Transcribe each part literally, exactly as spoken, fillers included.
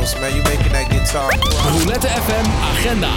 Ghost, man. You making that guitar. Roulette F M Agenda.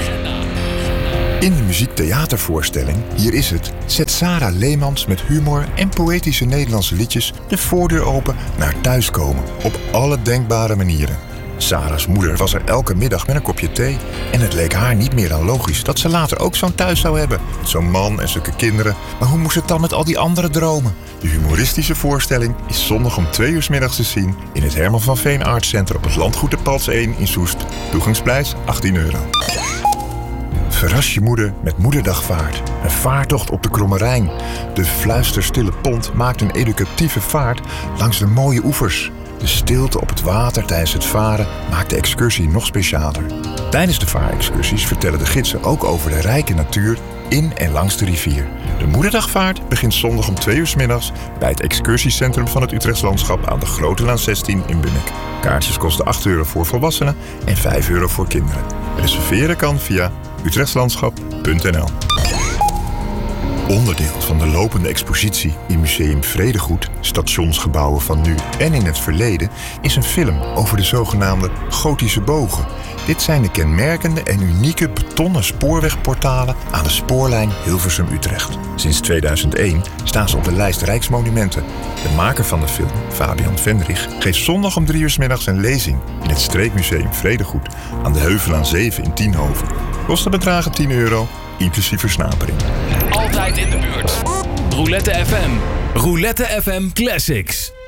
In de muziektheatervoorstelling Hier is het zet Sarah Leemans met humor en poëtische Nederlandse liedjes de voordeur open naar thuiskomen op alle denkbare manieren. Sarah's moeder was er elke middag met een kopje thee en het leek haar niet meer dan logisch dat ze later ook zo'n thuis zou hebben. Zo'n man en zulke kinderen. Maar hoe moest het dan met al die andere dromen? De humoristische voorstelling is zondag om twee uur 's middags te zien in het Herman van Veen Arts Center op het Landgoed de Pals één in Soest. Toegangsprijs achttien euro. Verras je moeder met Moederdagvaart. Een vaartocht op de Kromme Rijn. De fluisterstille pont maakt een educatieve vaart langs de mooie oevers. De stilte op het water tijdens het varen maakt de excursie nog specialer. Tijdens de vaarexcursies vertellen de gidsen ook over de rijke natuur in en langs de rivier. De Moederdagvaart begint zondag om twee uur 's middags bij het excursiecentrum van het Utrechts Landschap aan de Grote Laan zestien in Bunnik. Kaartjes kosten acht euro voor volwassenen en vijf euro voor kinderen. Reserveren kan via utrechtslandschap punt n l. Onderdeel van de lopende expositie in Museum Vredegoed, stationsgebouwen van nu en in het verleden, is een film over de zogenaamde gotische bogen. Dit zijn de kenmerkende en unieke betonnen spoorwegportalen aan de spoorlijn Hilversum-Utrecht. Sinds tweeduizend één staan ze op de lijst Rijksmonumenten. De maker van de film, Fabian Vendrich, geeft zondag om drie uur 's middags een lezing in het Streekmuseum Vredegoed aan de Heuvelaan zeven in Tienhoven. Kosten bedragen tien euro, inclusief versnapering. Altijd in de buurt. Roulette F M. Roulette F M Classics.